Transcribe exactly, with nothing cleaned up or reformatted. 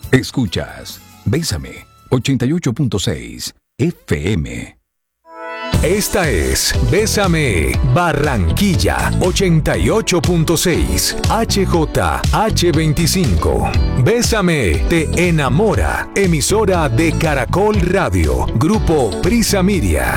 Escuchas Bésame ochenta y ocho punto seis F M. Esta es Bésame Barranquilla ochenta y ocho punto seis H J H veinticinco. Bésame te enamora. Emisora de Caracol Radio. Grupo Prisa Media.